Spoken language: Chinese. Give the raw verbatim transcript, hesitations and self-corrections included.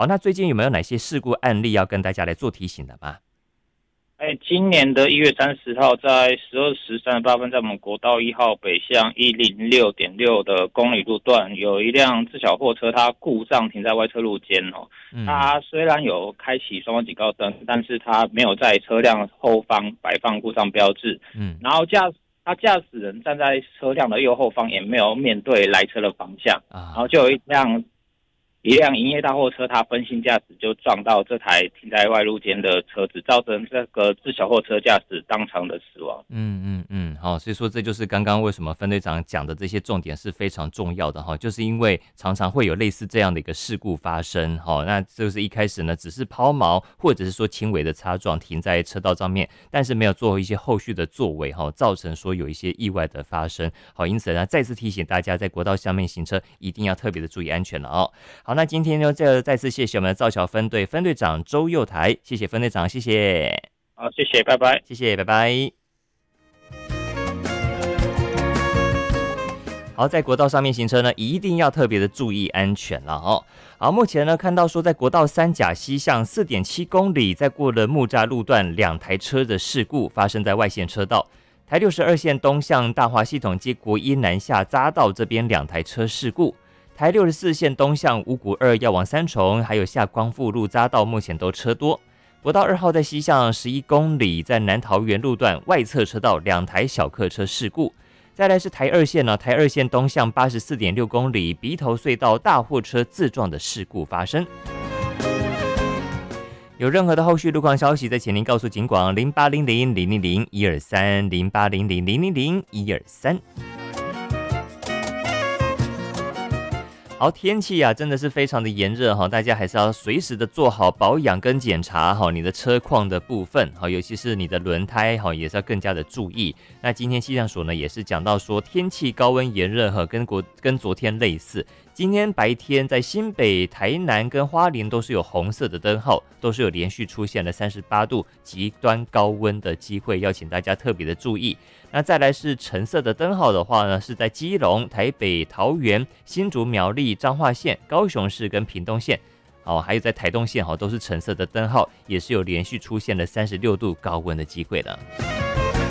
好，那最近有没有哪些事故案例要跟大家来做提醒的吗？ 哎，今年的一月三十号，在十二时三十八分，在我们国道一号北向一零六点六的公里路段，有一辆自小货车，它故障停在外侧路肩哦。 嗯， 它虽然有开启双方警告灯，但是它没有在车辆后方摆放故障标志。 嗯， 然后驾他驾驶人站在车辆的右后方，也没有面对来车的方向， 啊， 然后就有一辆。一辆营业大货车，它分心驾驶就撞到这台停在外路间的车子，造成这个自小货车驾驶当场的死亡。 嗯嗯嗯，好，所以说这就是刚刚为什么分队长讲的这些重点是非常重要的哈，就是因为常常会有类似这样的一个事故发生，好，那就是一开始呢只是抛锚或者是说轻微的擦撞停在车道上面，但是没有做一些后续的作为哈，造成说有一些意外的发生，好，因此呢再次提醒大家在国道上面行车一定要特别的注意安全了哦。好，那今天呢再再次谢谢我们的造桥分队分队长周佑台，谢谢分队长，谢谢。 好，谢谢，拜拜。 谢谢，拜拜。好，在国道上面行车呢，一定要特别的注意安全了哦。好，目前呢看到说，在国道三甲西向 四点七 公里，在过了木栅路段，两台车的事故发生在外线车道。台六十二线东向大华系统街国一南下匝道这边两台车事故。台六十四线东向五股二要往三重，还有下光复路匝道，目前都车多。国道二号在西向十一公里，在南桃园路段外侧车道两台小客车事故。再来是台二线呢，台二线东向 八十四点六 公里，鼻头隧道大货车自撞的事故发生。有任何的后续路况消息，再请您告诉警广零八零零零零零一二三零八零零零零零一二三。好，天气啊真的是非常的炎热哈，大家还是要随时的做好保养跟检查哈，你的车况的部分哈，尤其是你的轮胎哈，也是要更加的注意。那今天气象所呢也是讲到说，天气高温炎热哈，跟国跟昨天类似。今天白天在新北、台南跟花莲都是有红色的灯号，都是有连续出现了三十八度极端高温的机会，要请大家特别的注意。那再来是橙色的灯号的话呢，是在基隆、台北、桃园、新竹、苗栗、彰化县、高雄市跟屏东县，哦，还有在台东县哈，都是橙色的灯号，也是有连续出现了三十六度高温的机会的。